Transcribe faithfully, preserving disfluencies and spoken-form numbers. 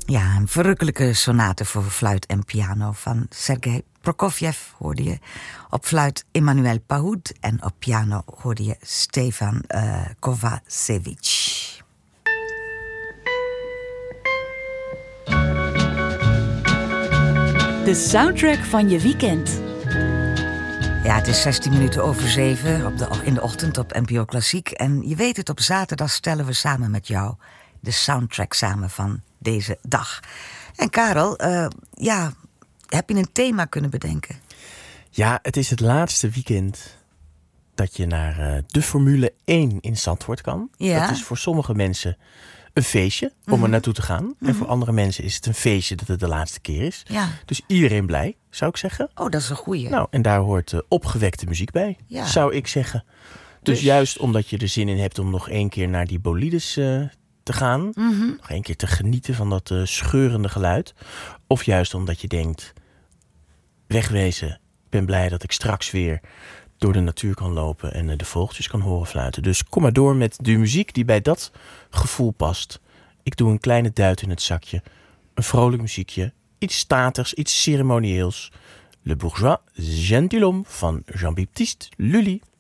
Ja, een verrukkelijke sonate voor fluit en piano van Sergei Prokofjev hoorde je. Op fluit Emanuel Pahoud en op piano hoorde je Stefan uh, Kovacevic. De soundtrack van je weekend. Ja, het is zestien minuten over zeven op de, in de ochtend op N P O Klassiek. En je weet het, op zaterdag stellen we samen met jou de soundtrack samen van deze dag. En Karel, uh, ja, heb je een thema kunnen bedenken? Ja, het is het laatste weekend dat je naar uh, de Formule één in Zandvoort kan. Ja. Dat is voor sommige mensen een feestje om Mm-hmm. er naartoe te gaan. Mm-hmm. En voor andere mensen is het een feestje dat het de laatste keer is. Ja. Dus iedereen blij, zou ik zeggen. Oh, dat is een goeie. Nou, en daar hoort uh, opgewekte muziek bij, Ja. zou ik zeggen. Dus, dus juist omdat je er zin in hebt om nog één keer naar die bolides uh, te gaan. Mm-hmm. Nog één keer te genieten van dat uh, scheurende geluid. Of juist omdat je denkt, wegwezen, ik ben blij dat ik straks weer door de natuur kan lopen en uh, de vogeltjes kan horen fluiten. Dus kom maar door met de muziek die bij dat gevoel past. Ik doe een kleine duit in het zakje. Een vrolijk muziekje. Iets statigs, iets ceremonieels. Le Bourgeois Gentilhomme van Jean-Baptiste Lully.